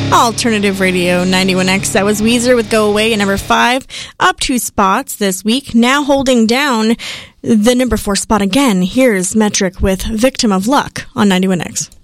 Alternative Radio 91X. That was Weezer with Go Away at number 5. Up 2 spots this week. Now holding down the number 4 spot again. Here's Metric with Victim of Luck on 91X.